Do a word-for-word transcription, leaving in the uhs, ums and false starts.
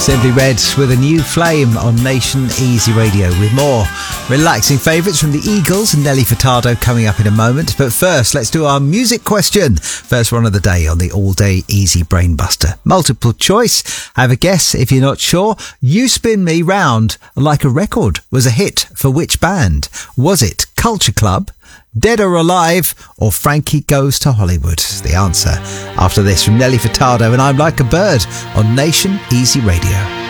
Simply Red with a new flame on Nation Easy Radio, with more relaxing favourites from the Eagles and Nelly Furtado coming up in a moment. But first, let's do our music question. First one of the day on the all-day Easy Brain Buster. Multiple choice. Have a guess if you're not sure. You Spin Me Round Like a Record was a hit for which band? Was it Culture Club, Dead or Alive, or Frankie Goes to Hollywood? The answer after this from Nelly Furtado and I'm Like a Bird on Nation Easy Radio.